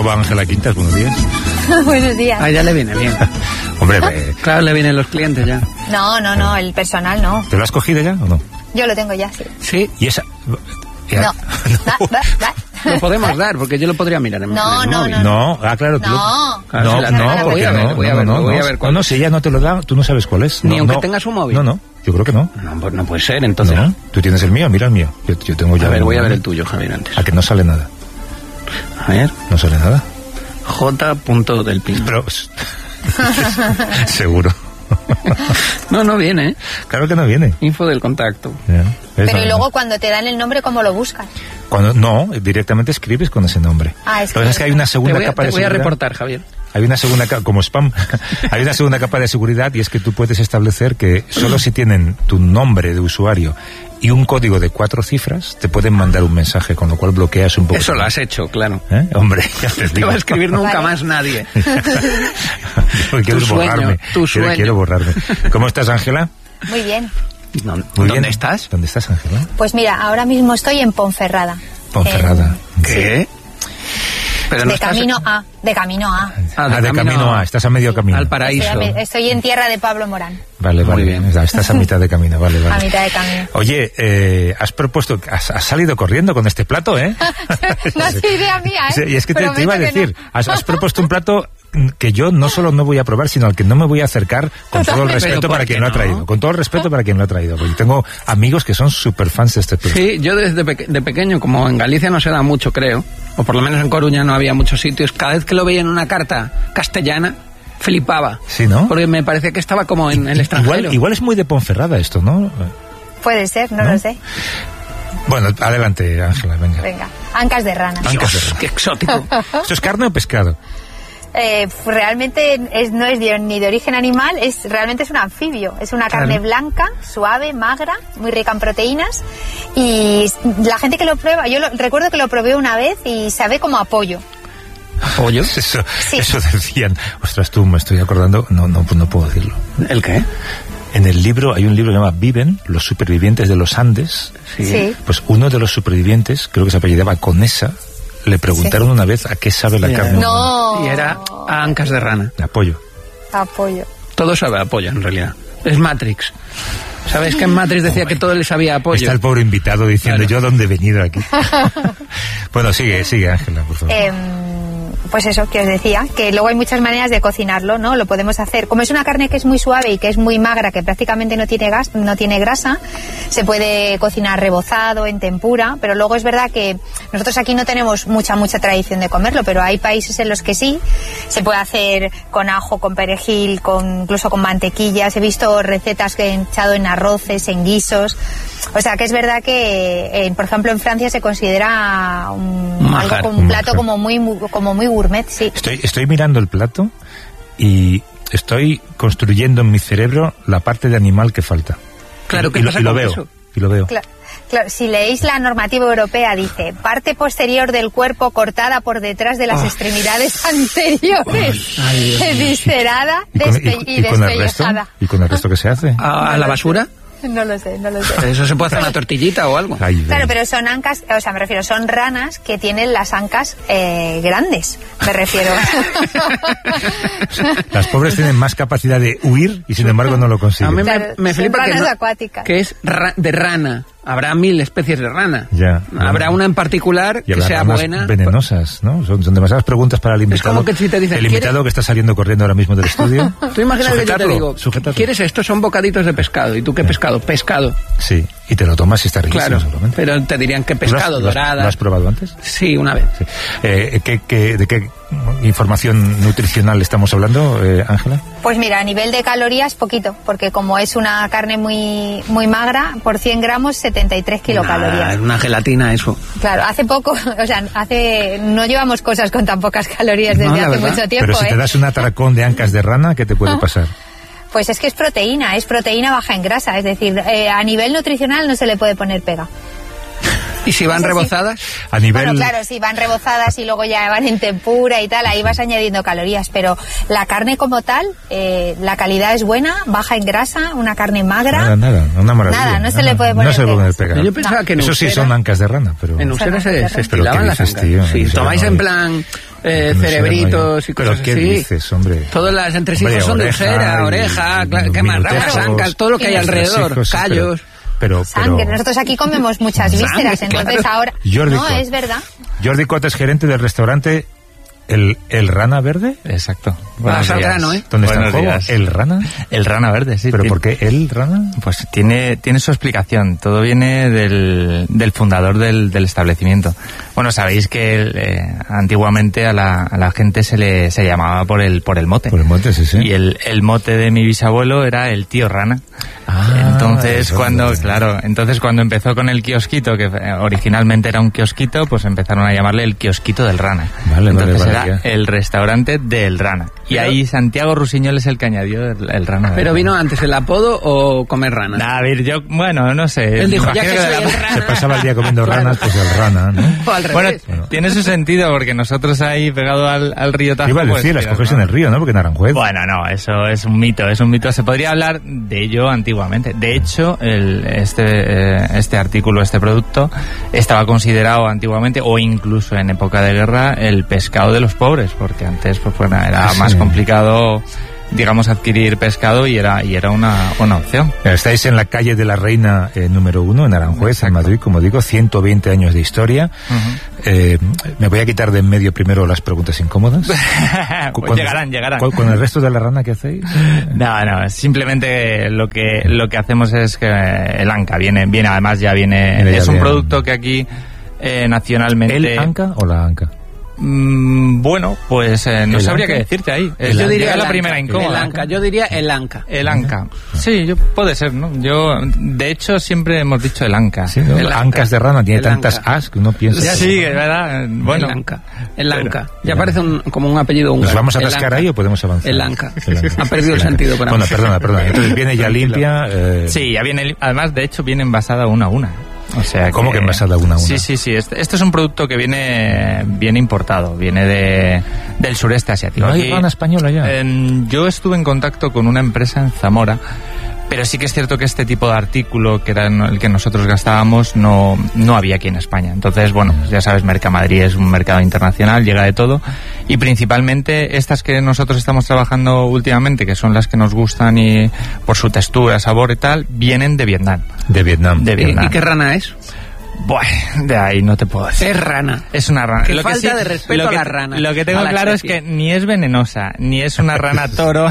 @AngelaQuintas, buenos días. Buenos días. Ah, ya le viene bien. Hombre, Claro, le vienen los clientes ya. No, el personal no. ¿te lo has cogido ya o no? Yo lo tengo ya, sí. Sí, ¿Y esa? No. lo podemos dar, porque yo lo podría mirar en mi móvil. No, claro. No. Voy a ver cuál. No, si ella no te lo da, tú no sabes cuál es. Ni No, aunque no. tenga su móvil. No, yo creo que no. No, pues no puede ser, entonces. No, tú tienes el mío, mira el mío. Yo tengo ya. A ver, voy a ver el tuyo, Javier, antes. A que no sale nada. A ver. No sale nada. J.delpin. Pero seguro. No viene, ¿eh? Claro que no viene. Info del contacto. Ya. Pero y luego cuando te dan el nombre, ¿cómo lo buscas? No, directamente escribes con ese nombre. Lo que pasa es que hay una segunda capa de Te voy a seguridad. reportar, Javier. Hay una segunda capa, como spam, hay una segunda capa de seguridad, y es que tú puedes establecer que solo si tienen tu nombre de usuario y un código de 4 cifras, te pueden mandar un mensaje, con lo cual bloqueas un poco. Eso lo has hecho, claro. Hombre, ya te Te digo. va a escribir nunca más nadie. Yo quiero Tu sueño, borrarme. tu sueño. Quiero borrarme. ¿Cómo estás, Ángela? Muy bien. Muy ¿Dónde bien. estás? ¿Dónde estás, Ángela? Pues mira, ahora mismo estoy en Ponferrada. Ponferrada. ¿Qué? Pero no De estás- camino a. De camino a. Estás a medio camino. Al paraíso. Estoy en tierra de Pablo Morán. Vale. Muy bien. Estás a mitad de camino, vale. A mitad de camino. Oye, has salido corriendo con este plato, ¿eh? No es idea mía, ¿eh? Sí, y es que te Prometo iba a que decir, no. has propuesto un plato que yo no solo no voy a probar, sino al que no me voy a acercar, con todo el Pero respeto ¿por para qué quien lo ha no? traído. Con todo el respeto para quien lo ha traído. Porque tengo amigos que son súper fans de este plato. Sí, yo desde de pequeño, como en Galicia no se da mucho, creo, o por lo menos en Coruña no había muchos sitios, cada vez que lo veía en una carta castellana, flipaba. Sí, ¿no? Porque me parecía que estaba como en el extranjero. Igual es muy de Ponferrada esto, ¿no? Puede ser, no lo sé. Bueno, adelante, Ángela, venga. Venga, ancas de rana. Ancas de Dios, rana. qué exótico. ¿Esto es carne o pescado? Realmente no es ni de origen animal, realmente es un anfibio. Es una carne blanca, suave, magra, muy rica en proteínas. Y la gente que lo prueba, recuerdo que lo probé una vez y sabe como a pollo. ¿Pollo? Eso Sí. decían. Ostras, tú me estoy acordando. No puedo decirlo. ¿El qué? En el libro, hay un libro que se llama Viven, los supervivientes de los Andes. Sí. Pues uno de los supervivientes, creo que se apellidaba Conesa, le preguntaron una vez a qué sabe la carne. No. Y era a ancas de rana. De apoyo. A pollo. Todo sabe a pollo, en realidad. Es Matrix. ¿Sabéis que en Matrix decía que todo le sabía a pollo? Está el pobre invitado diciendo, Claro. ¿yo a dónde he venido aquí? Bueno, sigue, Ángela, por favor. Pues eso que os decía, que luego hay muchas maneras de cocinarlo, ¿no? Lo podemos hacer. Como es una carne que es muy suave y que es muy magra, que prácticamente no tiene grasa, se puede cocinar rebozado, en tempura, pero luego es verdad que nosotros aquí no tenemos mucha tradición de comerlo, pero hay países en los que sí. Se puede hacer con ajo, con perejil, incluso con mantequillas. He visto recetas que han echado en arroces, en guisos. O sea que es verdad que, por ejemplo, en Francia se considera un plato como muy gourmet, sí. Estoy mirando el plato y estoy construyendo en mi cerebro la parte de animal que falta. Claro, ¿qué y pasa lo con veo. eso? Y lo veo. Claro, si leéis la normativa europea dice parte posterior del cuerpo cortada por detrás de las extremidades anteriores, viscerada y con el resto, despellejada. ¿y con el resto qué se hace? ¿A la basura? No lo sé. Eso se puede hacer una tortillita o algo. Ay, Claro, pero son ancas, o sea, me refiero, son ranas que tienen las ancas grandes, me refiero. Las pobres tienen más capacidad de huir y sin embargo no lo A mí consiguen. Claro, me son flipa ranas acuáticas. que es de rana. Habrá 1000 especies de rana. Ya. Habrá una en particular Y que habrá sea ranas buena. venenosas, ¿no? Son demasiadas preguntas para el invitado. como que si te dicen, el invitado ¿quieres? que está saliendo corriendo ahora mismo del estudio. Tú imaginas que yo te Sujetarlo, digo, sujetarlo. ¿quieres esto? Son bocaditos de pescado. ¿Y tú qué pescado? Pescado. Sí, y te lo tomas y está riquísimo, Claro. seguramente. Pero te dirían que ¿Lo has- pescado, lo has- dorada. ¿Lo has probado antes? Sí, una vez. Sí. ¿De qué información nutricional estamos hablando, Ángela? Pues mira, a nivel de calorías, poquito, porque como es una carne muy magra, por 100 gramos, 73 kilocalorías. Es una gelatina eso. Claro, hace poco, o sea, no llevamos cosas con tan pocas calorías desde No, la hace verdad. mucho tiempo, Pero si te das un atracón de ancas de rana, ¿qué te puede pasar? Pues es que es proteína baja en grasa, es decir, a nivel nutricional no se le puede poner pega. ¿Y si van Eso sí. rebozadas? A nivel... Bueno, claro, si van rebozadas y luego ya van en tempura y tal, ahí vas añadiendo calorías, pero la carne como tal, la calidad es buena, baja en grasa, una carne magra. Nada, una maravilla. Nada, no se le puede poner No se le puede poner pegas. pega. Yo pensaba que en Eso sí Usera- son ancas de rana, pero... En Usera se Pero estilaban ¿qué las dices, ancas. tío? Si Eso tomáis no en hay. plan cerebritos y cosas así. ¿Pero qué dices, hombre? Todos los entresijos son de oreja, ¿qué más? Ramas, ancas, todo lo que hay alrededor, callos. Pero sangre. Nosotros aquí comemos muchas vísceras, entonces claro. Ahora... Jordi no, Cot. es verdad. Jordi Cot es gerente del restaurante El Rana Verde. Exacto. Vas al grano, ¿eh? ¿Dónde está el juego? ¿El Rana? El Rana Verde, sí. ¿Pero por qué el Rana? Pues tiene su explicación. Todo viene del fundador del establecimiento. Bueno, sabéis que antiguamente a la gente se llamaba por el mote. Por el mote, sí. Y el mote de mi bisabuelo era el tío Rana. Entonces cuando empezó con el kiosquito, que originalmente era un kiosquito, pues empezaron a llamarle el kiosquito del Rana. Entonces era el restaurante del Rana. Y ahí Santiago Rusiñol es el que añadió el Rana. ¿Pero vino antes el apodo o comer rana? A ver, no sé. Él dijo, ya que soy el rana. Se pasaba el día comiendo ranas, pues el Rana, ¿no? O al revés. Bueno, tiene su sentido, porque nosotros ahí pegado al río Tajo... Iba a decir, las coges en el río, ¿no? Porque en Aranjuez... Bueno, no, eso es un mito. Se podría hablar de ello antiguamente. De hecho, este artículo, este producto, estaba considerado antiguamente, o incluso en época de guerra, el pescado de los pobres, porque antes pues era más complicado, digamos, adquirir pescado y era una opción. Estáis en la calle de la Reina número 1 en Aranjuez, exacto, en Madrid, como digo, 120 años de historia. Me voy a quitar de en medio primero las preguntas incómodas. Pues llegarán. ¿Con el resto de la rana qué hacéis? No, simplemente lo que hacemos es que el anca viene además ya viene es un producto que aquí nacionalmente... ¿El anca o la anca? Bueno, pues no sabría qué decirte ahí. Yo diría la primera incómoda. Yo diría el anca. El anca. Sí, puede ser, ¿no? De hecho, siempre hemos dicho el anca. Sí, ¿no? El ancas de rana tiene tantas as que uno piensa... Sí, es verdad. Bueno. El anca. Ya parece como un apellido húngaro. ¿Nos vamos a atascar ahí o podemos avanzar? El anca. Ha perdido el sentido para mí. Bueno, perdona. Entonces viene ya limpia... Sí, ya viene... Además, de hecho, viene envasada una a una. O sea, ¿cómo que envasada una a una? Sí. Este es un producto que viene importado, viene del sureste asiático. ¿No hay rana española ya? Yo estuve en contacto con una empresa en Zamora, pero sí que es cierto que este tipo de artículo, que era el que nosotros gastábamos, no había aquí en España. Entonces, bueno, ya sabes, Mercamadrid es un mercado internacional, llega de todo, y principalmente estas que nosotros estamos trabajando últimamente, que son las que nos gustan y por su textura, sabor y tal, vienen de Vietnam. De Vietnam. ¿Y qué rana es? Bueno, de ahí no te puedo decir. Es rana. Es una rana. Qué falta de respeto a la rana. Lo que tengo claro es que ni es venenosa, ni es una rana toro,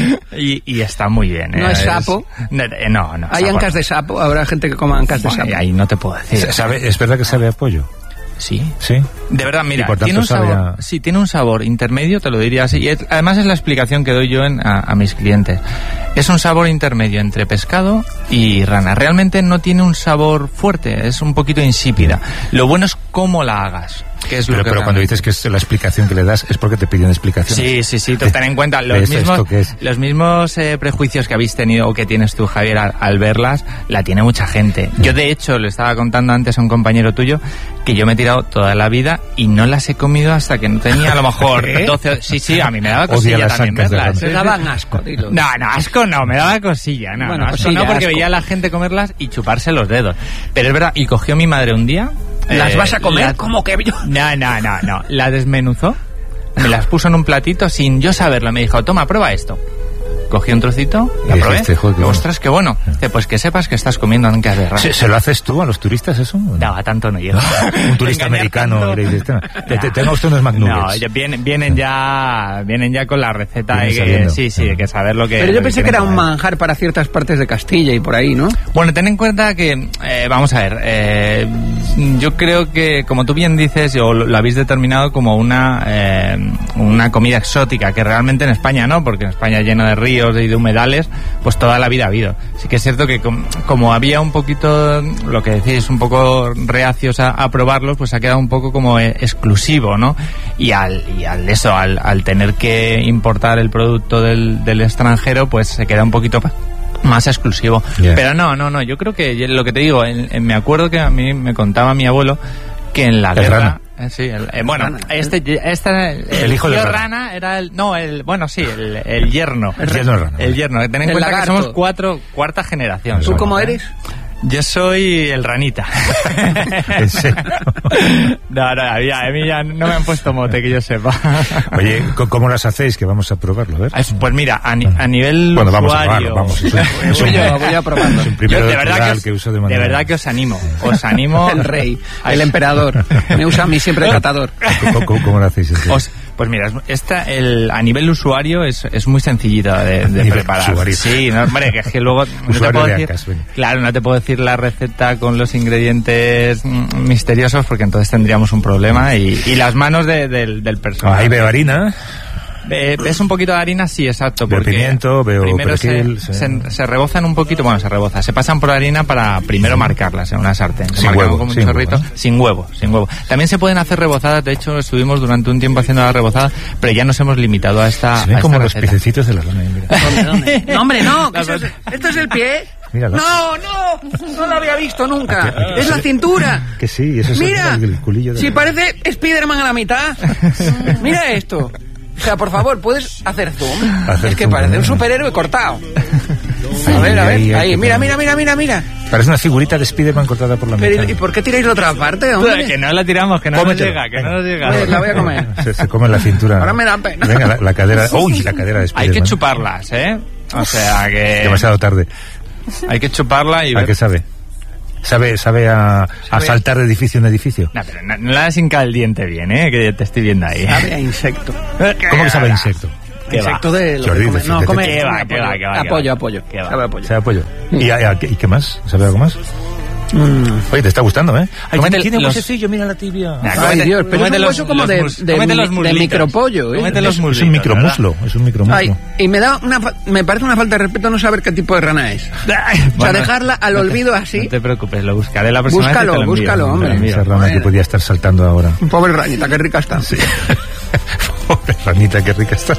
y está muy bien. ¿No es sapo? No. ¿Hay ancas de sapo? ¿Habrá gente que coma ancas de sapo? Ahí no te puedo decir. ¿Es verdad que sabe a pollo? Sí. ¿Sí? De verdad, mira, tiene un sabor, tiene un sabor intermedio, te lo diría así. Y además es la explicación que doy yo a mis clientes. Es un sabor intermedio entre pescado y rana. Realmente no tiene un sabor fuerte, es un poquito insípida. Lo bueno es cómo la hagas. Pero cuando dices que es la explicación que le das, es porque te piden explicaciones. Sí, ten en cuenta los mismos prejuicios que habéis tenido o que tienes tú, Javier, al verlas, la tiene mucha gente. Yo, de hecho, le estaba contando antes a un compañero tuyo que yo me he tirado toda la vida y no las he comido hasta que no tenía a lo mejor 12... Sí, a mí me daba cosilla también verlas. Me daban asco, dilo. No, asco no, me daba cosilla. Asco no, porque veía a la gente comerlas y chuparse los dedos. Pero es verdad, y cogió mi madre un día... ¿Las vas a comer? ¿Cómo que yo? No. La desmenuzó, me las puso en un platito sin yo saberlo. Me dijo, toma, prueba esto. Cogí un trocito, la probé. Ostras, qué bueno. Dice, pues que sepas que estás comiendo ancas de rana. ¿Se lo haces tú a los turistas eso? No, a tanto no llego. Un turista americano. Tenga usted unos McNuggets. No, vienen ya con la receta. Sí, hay que saber lo que... Pero yo pensé que era un manjar para ciertas partes de Castilla y por ahí, ¿no? Bueno, ten en cuenta que, vamos a ver, yo creo que, como tú bien dices, o lo habéis determinado como una comida exótica, que realmente en España no, porque en España lleno de ríos y de humedales, pues toda la vida ha habido. Sí que es cierto que como había un poquito, lo que decís, un poco reacios a probarlos, pues ha quedado un poco como exclusivo, ¿no? Y al tener que importar el producto del extranjero, pues se queda un poquito más exclusivo. Yeah. Pero no, yo creo que lo que te digo, me acuerdo que a mí me contaba mi abuelo que en la guerra... Sí, el hijo de rana era el yerno. El yerno rana. El yerno. Ten en cuenta que somos cuarta generación. ¿Tú cómo eres? Yo soy el ranita. ¿En serio? No, a mí ya no me han puesto mote, que yo sepa. Oye, ¿cómo las hacéis? Que vamos a probarlo, a ver. Pues mira, a nivel bueno, vamos usuario... a probarlo, vamos. Voy a probarlo. Es un primero Yo de verdad que uso de manera... De verdad que os animo. El rey, el emperador. Me usa a mí siempre el catador. ¿Cómo lo hacéis? Pues mira, a nivel usuario es muy sencillito de preparar. Usuario. Sí, no, hombre, que es que luego no te puedo decir, claro, no te puedo decir la receta con los ingredientes misteriosos porque entonces tendríamos un problema y las manos del personal. Ahí veo harina. ¿Ves un poquito de harina? Sí, exacto. Veo pimiento, veo primero perejil, se rebozan un poquito, se pasan por harina para primero marcarlas en una sartén. Sin huevo, como un chorrito. Sin huevo. También se pueden hacer rebozadas, de hecho estuvimos durante un tiempo haciendo la rebozada, pero ya nos hemos limitado a esta Se ven como los receta. pececitos de la lana. ¿Dónde? No, hombre, no. ¿Esto es el pie? Míralo. No lo había visto nunca. Es la cintura. Que sí, eso es el culillo de si parece Spiderman a la mitad. Mira esto. O sea, por favor, ¿puedes hacer zoom? Es que parece un superhéroe cortado. A ver, ahí. Mira. Parece una figurita de Spiderman cortada por la mitad. ¿Y por qué tiráis la otra parte, hombre? Que no la tiramos, que no nos llega, que no nos llega. La voy a comer. Se come la cintura. Ahora me da pena. Venga, la cadera. Uy, la cadera de Spiderman. Hay que chuparlas, ¿eh? O sea que... Demasiado tarde. Hay que chuparla y... ¿A qué sabe? ¿Sabe a saltar de edificio en edificio? No, pero no la hinca el diente bien, que te estoy viendo ahí. Sabe a insecto. ¿Cómo que sabe a insecto? Insecto de... Jordi, No, come... ¿Qué va? Apoyo. Sabe a apoyo. ¿Sabe a pollo? ¿Y qué más? ¿Sabe algo más? Oye, te está gustando, ¿eh? Tiene huesecillo, mira la tibia. Ay, Dios, pero es un hueso como de micropollo, ¿eh? Es un micromuslo, Ay, y me parece una falta de respeto no saber qué tipo de rana es. O sea, dejarla al olvido así. No te preocupes, lo buscaré la próxima vez. Búscalo, hombre. Esa rana que podía estar saltando ahora. Pobre ranita, qué rica está. Sí. Pobre ranita, qué rica está.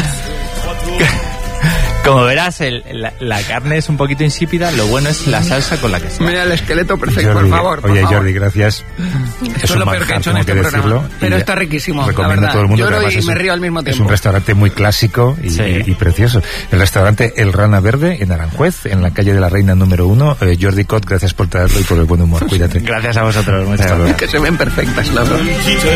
Como verás, la carne es un poquito insípida, lo bueno es la salsa con la que se... Mira el esqueleto perfecto, Jordi, por favor. Oye, Jordi, gracias. Esto es lo peor que he hecho en este programa. Pero está riquísimo, recomiendo la verdad. A todo el mundo. Lloro y me río al mismo tiempo. Es un restaurante muy clásico y precioso. El restaurante El Rana Verde, en Aranjuez, en la calle de la Reina número 1. Jordi Cot, gracias por traerlo y por el buen humor. Cuídate. Gracias a vosotros. Muchas gracias. Que se ven perfectas, la verdad.